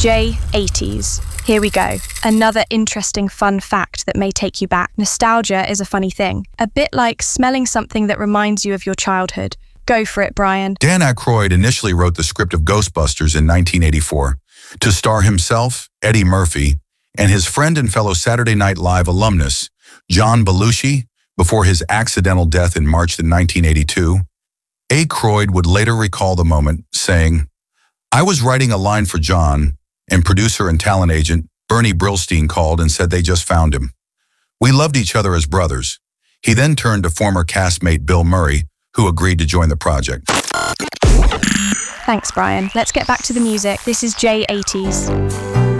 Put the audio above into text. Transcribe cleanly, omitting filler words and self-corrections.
J80s. Here we go. Another interesting fun fact that may take you back. Nostalgia is a funny thing. A bit like smelling something that reminds you of your childhood. Go for it, Brian. Dan Aykroyd initially wrote the script of Ghostbusters in 1984 to star himself, Eddie Murphy, and his friend and fellow Saturday Night Live alumnus, John Belushi, before his accidental death in March 1982. Aykroyd would later recall the moment, saying, "I was writing a line for John, and producer and talent agent Bernie Brillstein called and said they just found him. We loved each other as brothers." He then turned to former castmate Bill Murray, who agreed to join the project. Thanks, Brian. Let's get back to the music. This is J80s.